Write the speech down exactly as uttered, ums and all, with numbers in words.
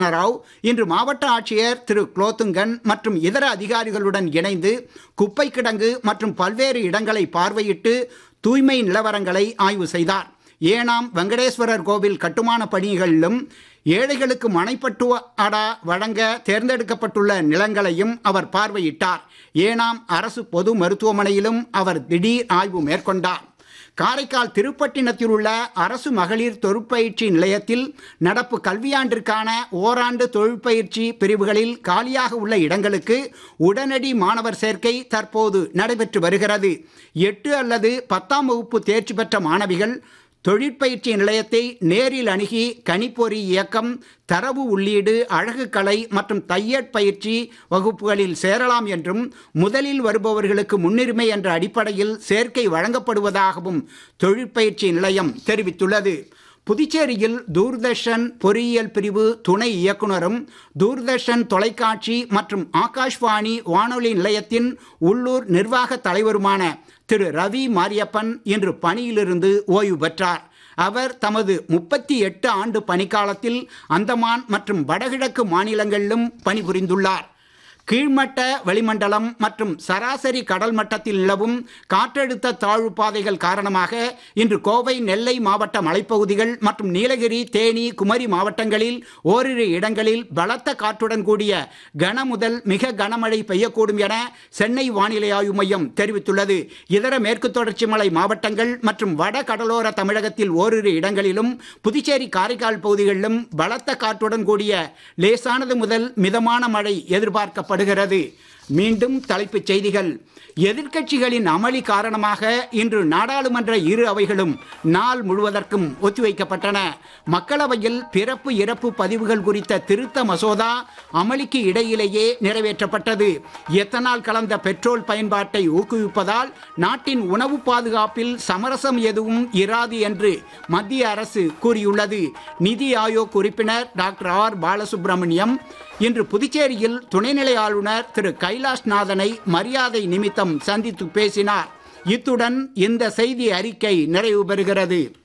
ராவ் இன்று மாவட்ட ஆட்சியர் திரு குலோத்துங்கன் மற்றும் இதர அதிகாரிகளுடன் இணைந்து குப்பை கிடங்கு மற்றும் பல்வேறு இடங்களை பார்வையிட்டு தூய்மை நிலவரங்களை ஆய்வு செய்தார். ஏனாம் வெங்கடேஸ்வரர் கோவில் கட்டுமான பணிகளிலும் ஏழைகளுக்கு மனைப்பட்டுவாடா வழங்க தேர்ந்தெடுக்கப்பட்டுள்ள நிலங்களையும் அவர் பார்வையிட்டார். ஏனாம் அரசு பொது மருத்துவமனையிலும் அவர் திடீர் ஆய்வு மேற்கொண்டார். காரைக்கால் திருப்பட்டினத்தில் உள்ள அரசு மகளிர் தொழிற்பயிற்சி நிலையத்தில் நடப்பு கல்வியாண்டிற்கான ஓராண்டு தொழிற்பயிற்சி பிரிவுகளில் காலியாக உள்ள இடங்களுக்கு உடனடி மாணவர் சேர்க்கை தற்போது நடைபெற்று வருகிறது. எட்டு அல்லது பத்தாம் வகுப்பு தேர்ச்சி பெற்ற மாணவிகள் தொழிற்பயிற்சி நிலையத்தை நேரில் அணுகி கணிப்பொறி இயக்கம், தரவு உள்ளீடு, அழகு கலை மற்றும் தையற் பயிற்சி வகுப்புகளில் சேரலாம் என்றும் முதலில் வருபவர்களுக்கு முன்னுரிமை என்ற அடிப்படையில் சேர்க்கை வழங்கப்படுவதாகவும் தொழிற்பயிற்சி நிலையம் தெரிவித்துள்ளது. புதுச்சேரியில் தூர்தர்ஷன் பொறியியல் பிரிவு துணை இயக்குனரும் தூர்தர்ஷன் தொலைக்காட்சி மற்றும் ஆகாஷ்வாணி வானொலி நிலையத்தின் உள்ளூர் நிர்வாக தலைவருமான திரு ரவி மாரியப்பன் இன்று பணியிலிருந்து ஓய்வு பெற்றார். அவர் தமது முப்பத்தி எட்டு ஆண்டு பணிக்காலத்தில் அந்தமான் மற்றும் வடகிழக்கு மாநிலங்களிலும் பணிபுரிந்துள்ளார். கீழ்மட்ட வளிமண்டலம் மற்றும் சராசரி கடல் மட்டத்தில் நிலவும் காற்றழுத்த தாழ்வு பாதைகள் காரணமாக இன்று கோவை, நெல்லை மாவட்ட மலைப்பகுதிகள் மற்றும் நீலகிரி, தேனி, குமரி மாவட்டங்களில் ஓரிரு இடங்களில் பலத்த காற்றுடன் கூடிய கன முதல் மிக கனமழை பெய்யக்கூடும் என சென்னை வானிலை ஆய்வு மையம் தெரிவித்துள்ளது. இதர மேற்கு தொடர்ச்சி மலை மாவட்டங்கள் மற்றும் வட கடலோர தமிழகத்தில் ஓரிரு இடங்களிலும் புதுச்சேரி, காரைக்கால் பகுதிகளிலும் பலத்த காற்றுடன் கூடிய லேசானது முதல் மிதமான மழை எதிர்பார்க்கப்படும் படுகிறது. மீண்டும் தலைப்புச் செய்திகள். எதிர்க்கட்சிகளின் அமளி காரணமாக இன்று நாடாளுமன்ற இரு அவைகளும் நாள் முழுவதற்கும் ஒத்திவைக்கப்பட்டன. மக்களவையில் பிறப்பு இறப்பு பதிவுகள் குறித்த திருத்த மசோதா அமளிக்கு இடையிலேயே நிறைவேற்றப்பட்டது. எத்தனால் கலந்த பெட்ரோல் பயன்பாட்டை ஊக்குவிப்பதால் நாட்டின் உணவு பாதுகாப்பில் சமரசம் எதுவும் இராது என்று மத்திய அரசு கூறியுள்ளது. நிதி ஆயோக் உறுப்பினர் டாக்டர் ஆர் பாலசுப்ரமணியம் இன்று புதுச்சேரியில் துணைநிலை ஆளுநர் திரு கைலாஷ்நாதனை மரியாதை நிமித்தம் சந்தித்து பேசினார். இத்துடன் இந்த செய்தி அறிக்கை நிறைவு பெறுகிறது.